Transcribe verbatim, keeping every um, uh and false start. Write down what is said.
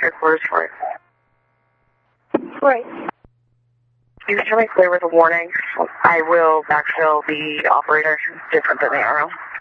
headquarters for it. Right. You can tell me clear with a warning. I will backfill the operator different than the arrow.